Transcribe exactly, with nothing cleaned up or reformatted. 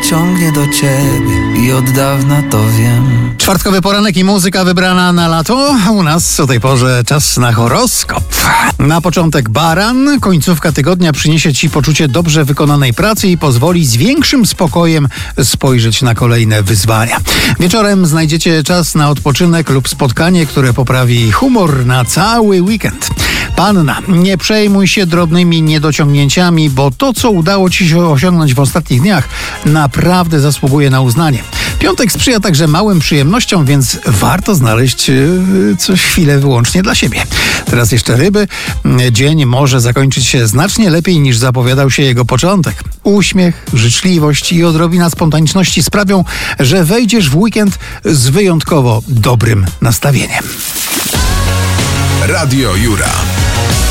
ciągnie do ciebie i od dawna to wiem. Czwartkowy poranek i muzyka wybrana na lato. U nas o tej porze czas na horoskop. Na początek baran. Końcówka tygodnia przyniesie ci poczucie dobrze wykonanej pracy i pozwoli z większym spokojem spojrzeć na kolejne wyzwania. Wieczorem znajdziecie czas na odpoczynek lub spotkanie, które poprawi humor na cały weekend. Panna, nie przejmuj się drobnymi niedociągnięciami, bo to, co udało ci się osiągnąć w ostatnich dniach, naprawdę zasługuje na uznanie. Piątek sprzyja także małym przyjemnościom, więc warto znaleźć yy, coś chwilę wyłącznie dla siebie. Teraz jeszcze ryby. Dzień może zakończyć się znacznie lepiej niż zapowiadał się jego początek. Uśmiech, życzliwość i odrobina spontaniczności sprawią, że wejdziesz w weekend z wyjątkowo dobrym nastawieniem. Radio Jura.